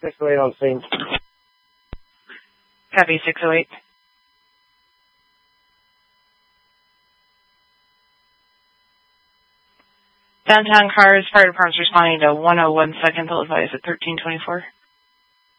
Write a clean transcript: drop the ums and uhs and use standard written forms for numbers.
608 on scene. Copy, 608. Downtown cars, fire department's responding to 101 second, they'll advise at 1324.